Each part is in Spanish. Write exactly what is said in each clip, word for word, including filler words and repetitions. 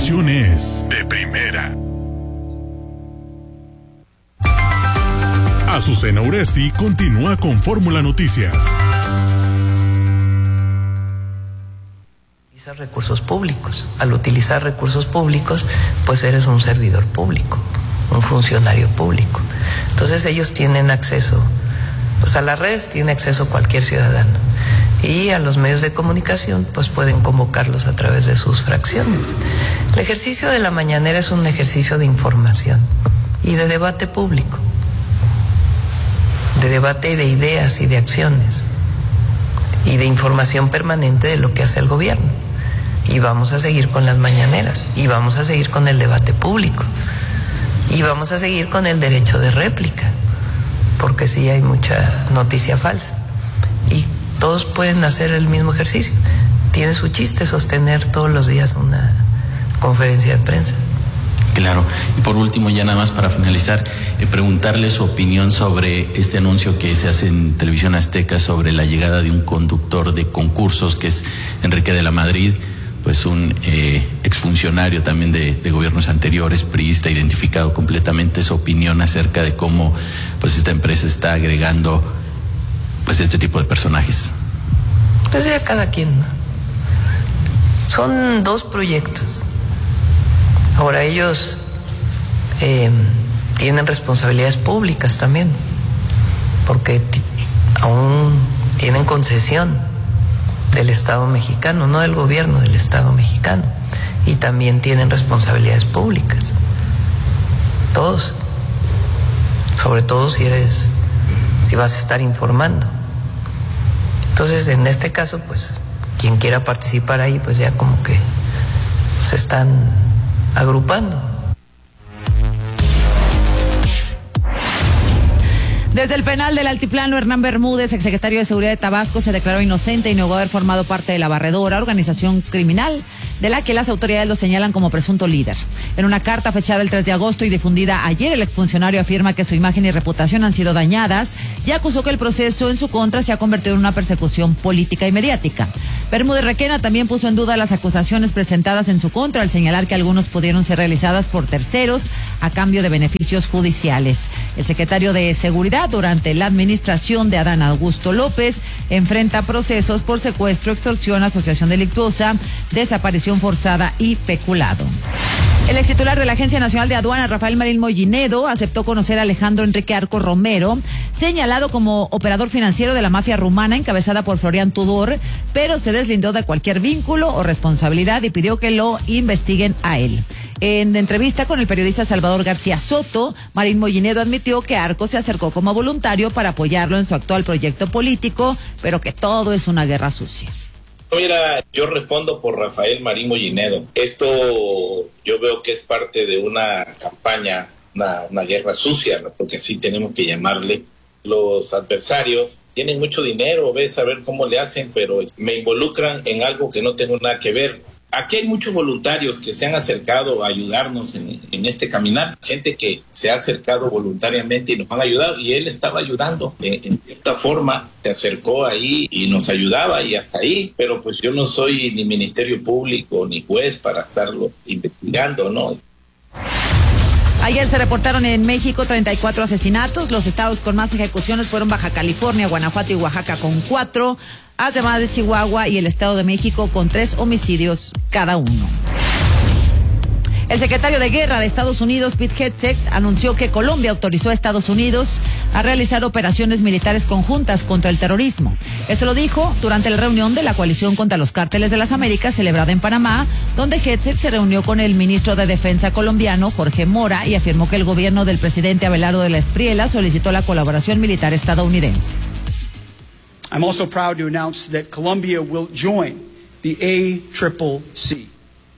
información es de primera. Azucena Uresti continúa con Fórmula Noticias. Utilizar recursos públicos. Al utilizar recursos públicos, pues eres un servidor público, un funcionario público. Entonces ellos tienen acceso, pues a las redes tiene acceso cualquier ciudadano. Y a los medios de comunicación, pues pueden convocarlos a través de sus fracciones. El ejercicio de la mañanera es un ejercicio de información y de debate público, de debate de ideas y de acciones y de información permanente de lo que hace el gobierno. Y vamos a seguir con las mañaneras, y vamos a seguir con el debate público, y vamos a seguir con el derecho de réplica, porque sí hay mucha noticia falsa. Y todos pueden hacer el mismo ejercicio. Tiene su chiste sostener todos los días una conferencia de prensa. Claro. Y por último, ya nada más para finalizar, eh, preguntarle su opinión sobre este anuncio que se hace en Televisión Azteca sobre la llegada de un conductor de concursos, que es Enrique de la Madrid, pues un eh, exfuncionario también de, de gobiernos anteriores, priista, identificado completamente. Su opinión acerca de cómo pues esta empresa está agregando pues este tipo de personajes. Pues ya cada quien. Son dos proyectos. Ahora ellos eh, tienen responsabilidades públicas también, porque t- aún tienen concesión del Estado mexicano, no del gobierno, del Estado mexicano, y también tienen responsabilidades públicas. Todos, sobre todo si eres, si vas a estar informando. Entonces, en este caso, pues, quien quiera participar ahí, pues ya como que se están agrupando. Desde el penal del Altiplano, Hernán Bermúdez, exsecretario de Seguridad de Tabasco, se declaró inocente y negó haber formado parte de la Barredora, organización criminal de la que las autoridades lo señalan como presunto líder. En una carta fechada el tres de agosto y difundida ayer, el exfuncionario afirma que su imagen y reputación han sido dañadas y acusó que el proceso en su contra se ha convertido en una persecución política y mediática. Bermúdez Requena también puso en duda las acusaciones presentadas en su contra al señalar que algunos pudieron ser realizadas por terceros a cambio de beneficios judiciales. El secretario de Seguridad durante la administración de Adán Augusto López enfrenta procesos por secuestro, extorsión, asociación delictuosa, desaparición forzada y peculado. El ex titular de la Agencia Nacional de Aduanas, Rafael Marín Mollinedo, aceptó conocer a Alejandro Enrique Arco Romero, señalado como operador financiero de la mafia rumana encabezada por Florian Tudor, pero se deslindó de cualquier vínculo o responsabilidad y pidió que lo investiguen a él. En entrevista con el periodista Salvador García Soto, Marín Mollinedo admitió que Arco se acercó como voluntario para apoyarlo en su actual proyecto político, pero que todo es una guerra sucia. Mira, yo respondo por Rafael Marín Mollinedo. Esto yo veo que es parte de una campaña, una, una guerra sucia, ¿no? Porque así tenemos que llamarle. Los adversarios tienen mucho dinero, ves a ver cómo le hacen, pero me involucran en algo que no tengo nada que ver. Aquí hay muchos voluntarios que se han acercado a ayudarnos en, en este caminar, gente que se ha acercado voluntariamente y nos han ayudado, y él estaba ayudando, en, en cierta forma se acercó ahí y nos ayudaba y hasta ahí, pero pues yo no soy ni Ministerio Público ni juez para estarlo investigando, ¿no? Ayer se reportaron en México treinta y cuatro asesinatos. Los estados con más ejecuciones fueron Baja California, Guanajuato y Oaxaca con cuatro, además de Chihuahua y el Estado de México con tres homicidios cada uno. El secretario de Guerra de Estados Unidos, Pete Hegseth, anunció que Colombia autorizó a Estados Unidos a realizar operaciones militares conjuntas contra el terrorismo. Esto lo dijo durante la reunión de la Coalición contra los Cárteles de las Américas celebrada en Panamá, donde Hegseth se reunió con el ministro de Defensa colombiano, Jorge Mora, y afirmó que el gobierno del presidente Abelardo de la Espriella solicitó la colaboración militar estadounidense. I'm also proud to announce that Colombia will join the A C C C.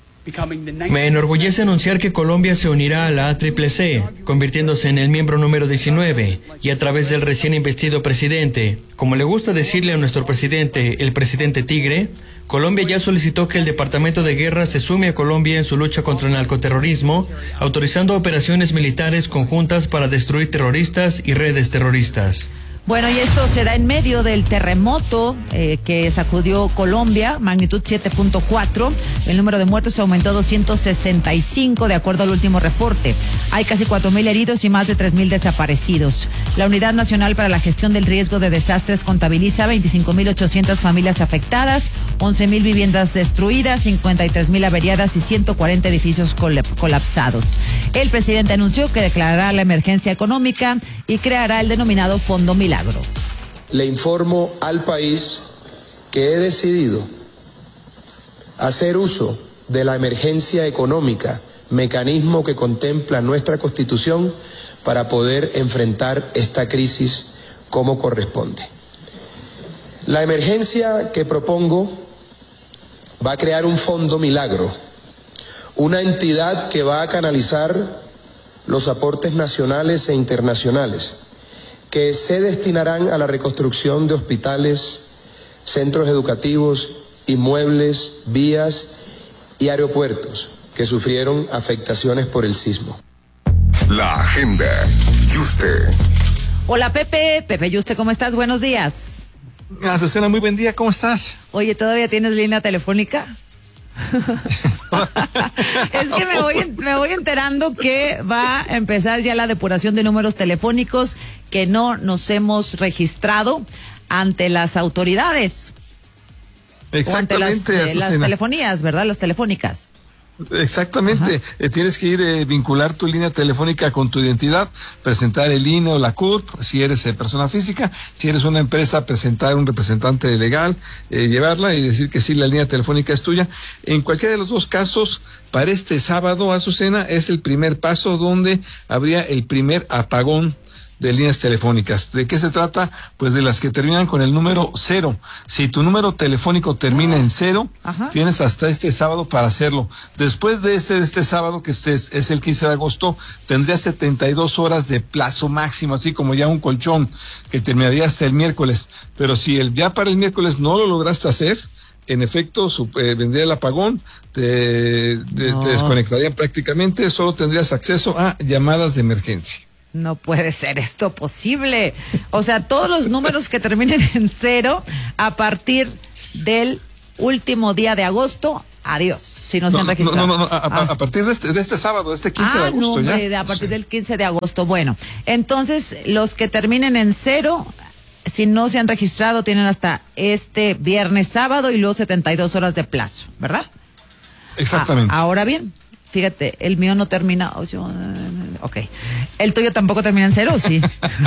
Me enorgullece anunciar que Colombia se unirá a la A C C C, convirtiéndose en el miembro número diecinueve, y a través del recién investido presidente. Como le gusta decirle a nuestro presidente, el presidente Tigre, Colombia ya solicitó que el Departamento de Guerra se sume a Colombia en su lucha contra el narcoterrorismo, autorizando operaciones militares conjuntas para destruir terroristas y redes terroristas. Bueno, y esto se da en medio del terremoto eh, que sacudió Colombia, magnitud siete punto cuatro. El número de muertos aumentó a doscientos sesenta y cinco de acuerdo al último reporte. Hay casi cuatro mil heridos y más de tres mil desaparecidos. La Unidad Nacional para la Gestión del Riesgo de Desastres contabiliza veinticinco mil ochocientas familias afectadas, once mil viviendas destruidas, cincuenta y tres mil averiadas y ciento cuarenta edificios colapsados. El presidente anunció que declarará la emergencia económica y creará el denominado Fondo Milagro. Le informo al país que he decidido hacer uso de la emergencia económica, mecanismo que contempla nuestra Constitución, para poder enfrentar esta crisis como corresponde. La emergencia que propongo va a crear un Fondo Milagro, una entidad que va a canalizar los aportes nacionales e internacionales que se destinarán a la reconstrucción de hospitales, centros educativos, inmuebles, vías y aeropuertos que sufrieron afectaciones por el sismo. La agenda. Yuste. Hola Pepe, Pepe Yuste, ¿cómo estás? Buenos días. Azucena, muy buen día, ¿cómo estás? Oye, ¿todavía tienes línea telefónica? Es que me voy, me voy enterando que va a empezar ya la depuración de números telefónicos que no nos hemos registrado ante las autoridades. Exactamente, o ante las, eh, las telefonías, ¿verdad? Las telefónicas. Exactamente, eh, tienes que ir eh, vincular tu línea telefónica con tu identidad, presentar el I N E o la C U R P, si eres eh, persona física, si eres una empresa, presentar un representante legal, eh, llevarla y decir que sí, la línea telefónica es tuya. En cualquiera de los dos casos, para este sábado, Azucena, es el primer paso donde habría el primer apagón de líneas telefónicas. ¿De qué se trata? Pues de las que terminan con el número cero. Si tu número telefónico termina ah, en cero, ajá. tienes hasta este sábado para hacerlo. Después de ese, de este sábado, que este es, es el quince de agosto, tendrías setenta y dos horas de plazo máximo, así como ya un colchón, que terminaría hasta el miércoles. Pero si el, ya para el miércoles no lo lograste hacer, en efecto, su, eh, vendría el apagón, te, te, no. te desconectarían prácticamente, solo tendrías acceso a llamadas de emergencia. No puede ser esto posible. O sea, todos los números que terminen en cero a partir del último día de agosto, adiós, si no, no se han registrado. No, no, no, a, ah. a partir de este, de este sábado, este quince ah, de agosto. No, hombre, ya. a partir sí. del quince de agosto. Bueno, entonces los que terminen en cero, si no se han registrado, tienen hasta este viernes, sábado y luego setenta y dos horas de plazo, ¿verdad? Exactamente. Ah, ahora bien, fíjate, el mío no termina. Ok. ¿El tuyo tampoco termina en cero, sí?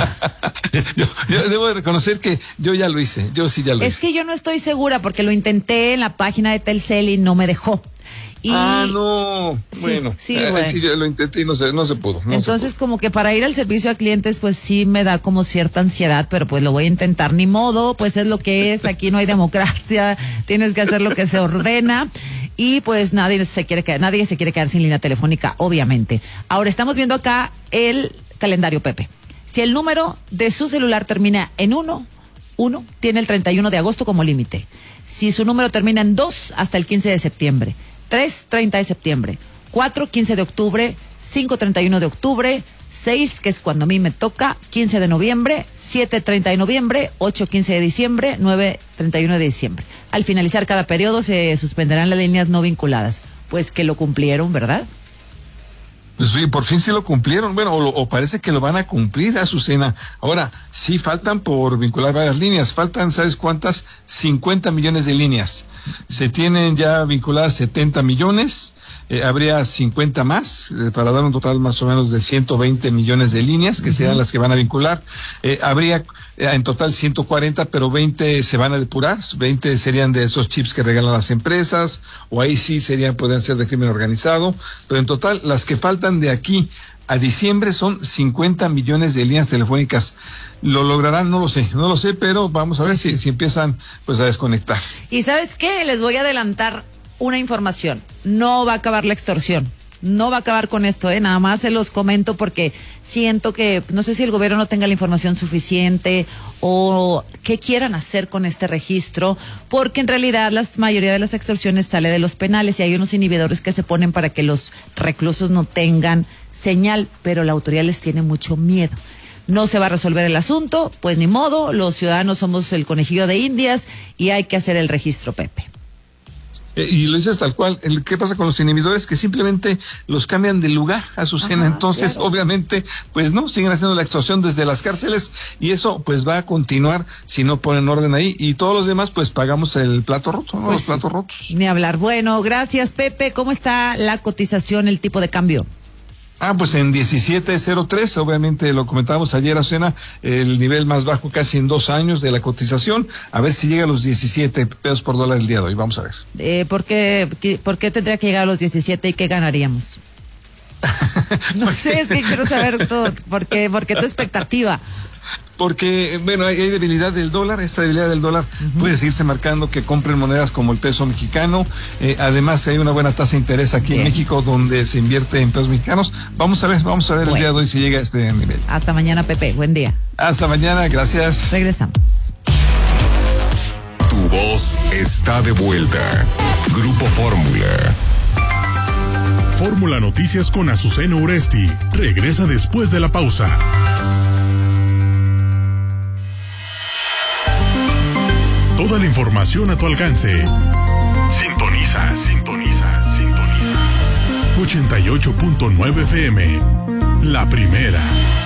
yo, yo debo de reconocer que yo ya lo hice. Yo sí ya lo es hice. Es que yo no estoy segura porque lo intenté en la página de Telcel y no me dejó. Y... Ah, no. Sí, bueno, sí, eh, bueno. sí, yo lo intenté y no se, no se pudo. No Entonces, se pudo. como que para ir al servicio a clientes, pues sí me da como cierta ansiedad, pero pues lo voy a intentar. Ni modo, pues es lo que es. Aquí no hay democracia. Tienes que hacer lo que se ordena. Y pues nadie se quiere quedar, nadie se quiere quedar sin línea telefónica, obviamente. Ahora estamos viendo acá el calendario, Pepe. Si el número de su celular termina en uno, uno tiene el treinta y uno de agosto como límite. Si su número termina en dos, hasta el quince de septiembre. tres, treinta de septiembre. cuatro, quince de octubre. cinco, treinta y uno de octubre. seis, que es cuando a mí me toca, quince de noviembre. siete, treinta de noviembre. ocho, quince de diciembre. nueve, treinta y uno de diciembre. Al finalizar cada periodo se suspenderán las líneas no vinculadas. Pues que lo cumplieron, ¿verdad? Pues sí, por fin sí lo cumplieron. Bueno, o, o parece que lo van a cumplir, Azucena. Ahora, sí faltan por vincular varias líneas. Faltan, ¿sabes cuántas? cincuenta millones de líneas. Se tienen ya vinculadas setenta millones. Eh, habría cincuenta más, eh, para dar un total más o menos de ciento veinte millones de líneas, que uh-huh. serán las que van a vincular. Eh, habría eh, en total ciento cuarenta, pero veinte se van a depurar. veinte serían de esos chips que regalan las empresas, o ahí sí serían, podrían ser de crimen organizado. Pero en total, las que faltan de aquí a diciembre son cincuenta millones de líneas telefónicas. ¿Lo lograrán? No lo sé, no lo sé, pero vamos a ver si, si empiezan pues a desconectar. ¿Y sabes qué? Les voy a adelantar una información. No va a acabar la extorsión. No va a acabar con esto, ¿eh? Nada más se los comento porque siento que, no sé si el gobierno no tenga la información suficiente o qué quieran hacer con este registro, porque en realidad la mayoría de las extorsiones sale de los penales y hay unos inhibidores que se ponen para que los reclusos no tengan señal, pero la autoridad les tiene mucho miedo. no se va a resolver el asunto, pues ni modo, los ciudadanos somos el conejillo de Indias y hay que hacer el registro, Pepe. Eh, y lo dices tal cual. El, ¿Qué pasa con los inhibidores? Que simplemente los cambian de lugar, Azucena. Ajá, entonces, claro. Obviamente, pues no, siguen haciendo la extorsión desde las cárceles y eso pues va a continuar si no ponen orden ahí. Y todos los demás pues pagamos el plato roto, ¿no? Pues los sí. platos rotos. Ni hablar. Bueno, gracias, Pepe. ¿Cómo está la cotización, el tipo de cambio? Ah, pues en diecisiete cero tres, obviamente lo comentábamos ayer, Azucena, el nivel más bajo casi en dos años de la cotización, a ver si llega a los diecisiete pesos por dólar el día de hoy, vamos a ver. Eh, ¿por qué, qué, ¿Por qué tendría que llegar a los diecisiete y qué ganaríamos? No sé, es que quiero saber todo, ¿por qué, por qué tu expectativa? Porque, bueno, hay, hay debilidad del dólar, esta debilidad del dólar uh-huh. puede seguirse marcando que compren monedas como el peso mexicano, eh, además hay una buena tasa de interés aquí Bien. en México donde se invierte en pesos mexicanos. Vamos a ver, vamos a ver bueno. el día de hoy si llega a este nivel. Hasta mañana, Pepe, buen día. Hasta mañana, gracias. Regresamos. Tu voz está de vuelta. Grupo Fórmula. Fórmula Noticias con Azucena Uresti regresa después de la pausa. Toda la información a tu alcance. Sintoniza, sintoniza, sintoniza. ochenta y ocho punto nueve F M. La primera.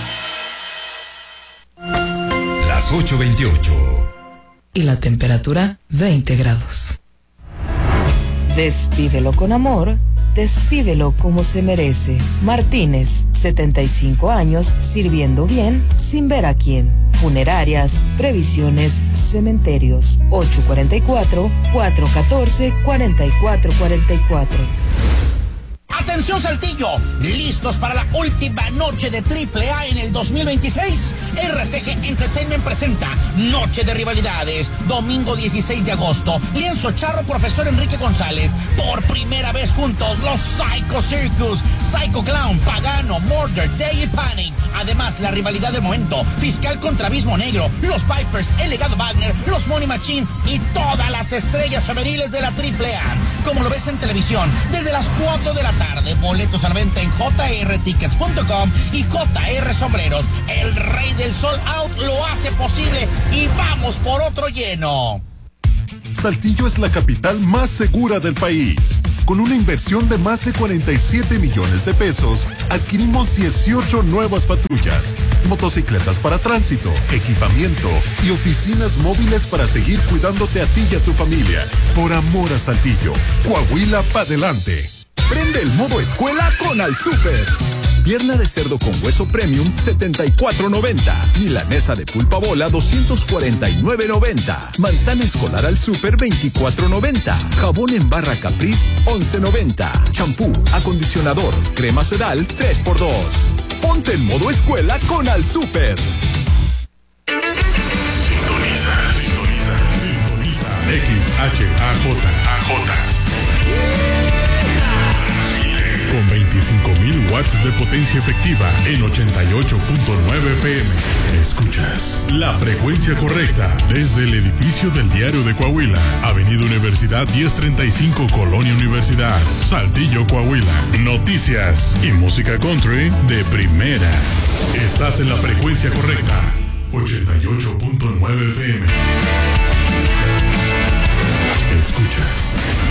Las ocho veintiocho. Y la temperatura veinte grados. Despídelo con amor. Despídelo como se merece. Martínez, setenta y cinco años, sirviendo bien, sin ver a quién. Funerarias, previsiones, cementerios. ocho cuarenta y cuatro, cuatro catorce, cuarenta y cuatro cuarenta y cuatro. ¡Atención, Saltillo! ¿Listos para la última noche de triple A en el dos mil veintiséis? R C G Entertainment presenta Noche de Rivalidades, domingo dieciséis de agosto. Lienzo Charro, Profesor Enrique González. Por primera vez juntos, los Psycho Circus, Psycho Clown, Pagano, Murder, Day y Panic. Además, la rivalidad del momento, Fiscal contra Abismo Negro, los Vipers, El Legado Wagner, los Money Machine y todas las estrellas femeniles de la triple A. Como lo ves en televisión, desde las cuatro de la tarde, boletos a la venta en j r tickets punto com y J R Sombreros. El rey del sold out lo hace posible y vamos por otro lleno. Saltillo es la capital más segura del país. Con una inversión de más de cuarenta y siete millones de pesos, adquirimos dieciocho nuevas patrullas, motocicletas para tránsito, equipamiento y oficinas móviles para seguir cuidándote a ti y a tu familia. Por amor a Saltillo, Coahuila pa' delante. Prende el modo escuela con Al Super. Pierna de cerdo con hueso premium, setenta y cuatro noventa. Milanesa de pulpa bola, doscientos cuarenta y nueve noventa. Manzana escolar Al Super, veinticuatro noventa. Jabón en barra Caprice, once noventa. Champú, acondicionador, crema sedal, tres por dos. Ponte en modo escuela con Al Super. Sintoniza, sintoniza, sintoniza. X H A J, A J. Con veinticinco mil watts de potencia efectiva en ochenta y ocho punto nueve F M. Escuchas la frecuencia correcta desde el edificio del Diario de Coahuila, Avenida Universidad diez treinta y cinco, Colonia Universidad, Saltillo, Coahuila. Noticias y música country de primera. Estás en la frecuencia correcta, ochenta y ocho punto nueve F M. Escuchas